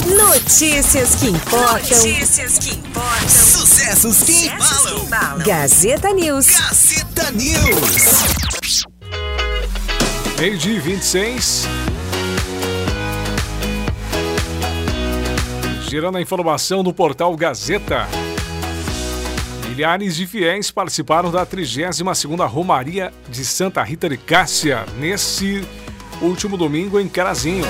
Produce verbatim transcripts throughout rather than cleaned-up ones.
Notícias que importam. Notícias que importam. Sucessos que embalam. Gazeta News. Gazeta News. Meio-dia e vinte e seis. Girando a informação do portal Gazeta. Milhares de fiéis participaram da trigésima segunda Romaria de Santa Rita de Cássia nesse último domingo em Carazinho.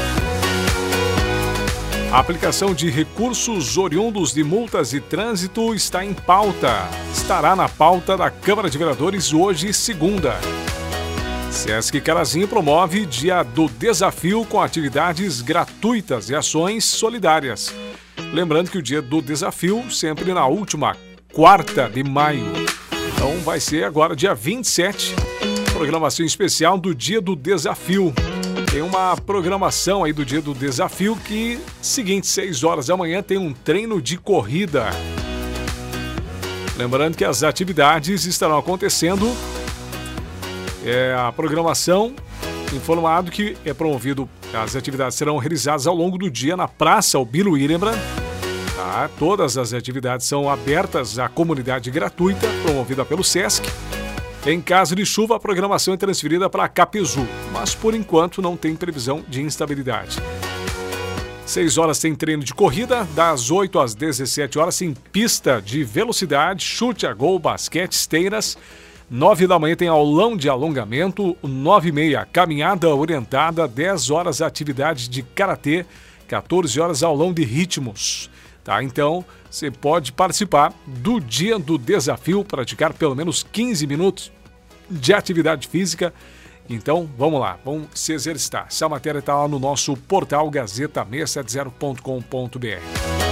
A aplicação de recursos oriundos de multas de trânsito está em pauta. Estará na pauta da Câmara de Vereadores hoje, segunda. Sesc Carazinho promove Dia do Desafio com atividades gratuitas e ações solidárias. Lembrando que o Dia do Desafio sempre na última quarta de maio. Então vai ser agora dia vinte e sete, programação especial do Dia do Desafio. Tem uma programação aí do Dia do Desafio que, seguinte, seis horas da manhã tem um treino de corrida. Lembrando que as atividades estarão acontecendo. É, a programação, informado que é promovido, as atividades serão realizadas ao longo do dia na Praça Albino Irenbrand. Tá? Todas as atividades são abertas à comunidade gratuita, promovida pelo Sesc. Em caso de chuva, a programação é transferida para Capizu, mas por enquanto não tem previsão de instabilidade. seis horas tem treino de corrida, das oito às dezessete horas em pista de velocidade, chute a gol, basquete, esteiras. nove da manhã tem aulão de alongamento, nove e meia caminhada orientada, dez horas atividade de karatê, quatorze horas aulão de ritmos. Tá? Então, você pode participar do Dia do Desafio, praticar pelo menos quinze minutos de atividade física. Então, vamos lá, vamos se exercitar. Essa matéria está lá no nosso portal gazeta seiscentos e setenta ponto com ponto b r.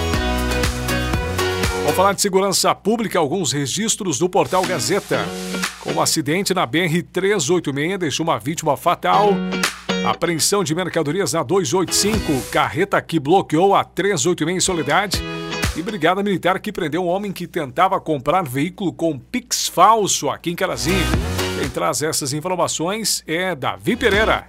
Vamos falar de segurança pública, alguns registros do portal Gazeta. Como acidente na B R trezentos e oitenta e seis deixou uma vítima fatal. Apreensão de mercadorias na duzentos e oitenta e cinco, carreta que bloqueou a trezentos e oitenta e seis em Soledade. E Brigada Militar que prendeu um homem que tentava comprar veículo com Pix falso aqui em Carazinho. Quem traz essas informações é Davi Pereira.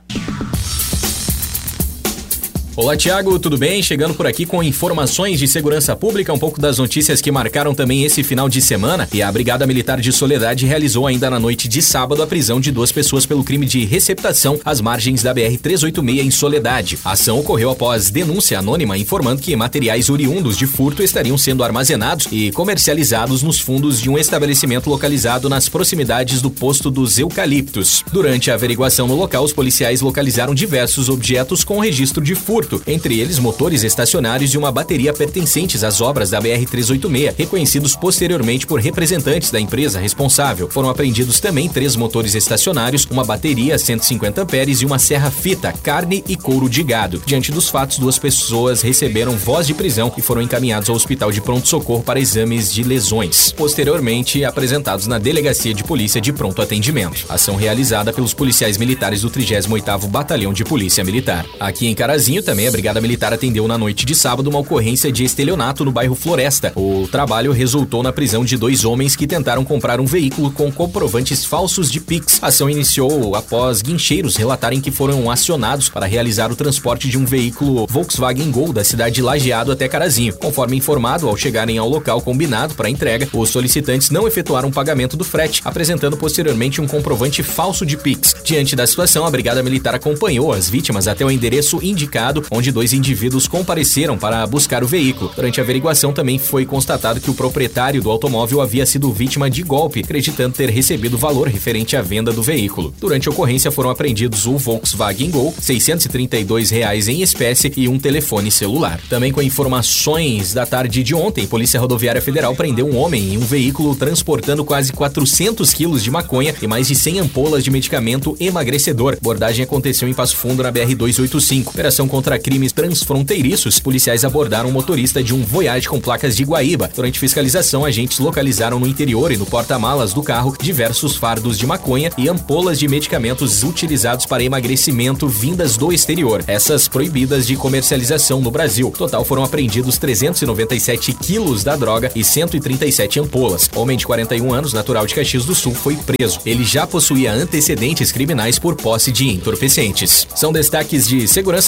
Olá, Thiago, tudo bem? Chegando por aqui com informações de segurança pública, um pouco das notícias que marcaram também esse final de semana. E a Brigada Militar de Soledade realizou ainda na noite de sábado a prisão de duas pessoas pelo crime de receptação às margens da B R trezentos e oitenta e seis em Soledade. A ação ocorreu após denúncia anônima informando que materiais oriundos de furto estariam sendo armazenados e comercializados nos fundos de um estabelecimento localizado nas proximidades do posto dos Eucaliptos. Durante a averiguação no local, os policiais localizaram diversos objetos com registro de furto, entre eles motores estacionários e uma bateria pertencentes às obras da B R trezentos e oitenta e seis, reconhecidos posteriormente por representantes da empresa responsável. Foram apreendidos também três motores estacionários, uma bateria cento e cinquenta amperes e uma serra-fita, carne e couro de gado. Diante dos fatos, duas pessoas receberam voz de prisão e foram encaminhados ao hospital de pronto-socorro para exames de lesões, posteriormente apresentados na Delegacia de Polícia de Pronto Atendimento. Ação realizada pelos policiais militares do trigésimo oitavo Batalhão de Polícia Militar. Aqui em Carazinho, também a Brigada Militar atendeu na noite de sábado uma ocorrência de estelionato no bairro Floresta. O trabalho resultou na prisão de dois homens que tentaram comprar um veículo com comprovantes falsos de Pix. A ação iniciou após guincheiros relatarem que foram acionados para realizar o transporte de um veículo Volkswagen Gol da cidade de Lajeado até Carazinho. Conforme informado, ao chegarem ao local combinado para a entrega, os solicitantes não efetuaram o pagamento do frete, apresentando posteriormente um comprovante falso de Pix. Diante da situação, a Brigada Militar acompanhou as vítimas até o endereço indicado, onde dois indivíduos compareceram para buscar o veículo. Durante a averiguação também foi constatado que o proprietário do automóvel havia sido vítima de golpe, acreditando ter recebido valor referente à venda do veículo. Durante a ocorrência foram apreendidos o Volkswagen Gol, seiscentos e trinta e dois reais em espécie e um telefone celular. Também com informações da tarde de ontem, Polícia Rodoviária Federal prendeu um homem em um veículo transportando quase quatrocentos quilos de maconha e mais de cem ampolas de medicamento emagrecedor. A abordagem aconteceu em Passo Fundo, na B R duzentos e oitenta e cinco. Operação contra crimes transfronteiriços, policiais abordaram um motorista de um Voyage com placas de Guaíba. Durante fiscalização, agentes localizaram no interior e no porta-malas do carro diversos fardos de maconha e ampolas de medicamentos utilizados para emagrecimento vindas do exterior, essas proibidas de comercialização no Brasil. Total foram apreendidos trezentos e noventa e sete quilos da droga e cento e trinta e sete ampolas. Homem de quarenta e um anos, natural de Caxias do Sul, foi preso. Ele já possuía antecedentes criminais por posse de entorpecentes. São destaques de segurança pública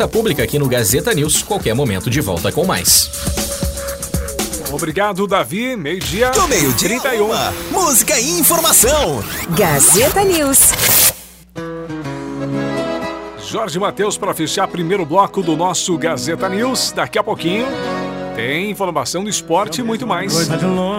aqui no Gazeta News. Qualquer momento de volta com mais. Obrigado, Davi. Meio-dia. Do meio-dia, trinta e um. uma. Música e informação. Gazeta News. Jorge Mateus para fechar primeiro bloco do nosso Gazeta News. Daqui a pouquinho tem informação do esporte e muito mais.